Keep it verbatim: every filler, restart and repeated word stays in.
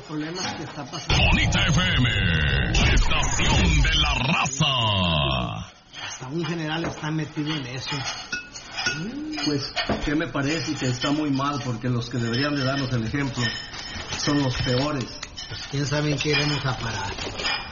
problemas que está pasando. Bonita F M, la estación de la raza. Hasta un general está metido en eso. Pues, ¿qué me parece? Que está muy mal, porque los que deberían de darnos el ejemplo son los peores. Pues quién sabe en qué iremos a parar.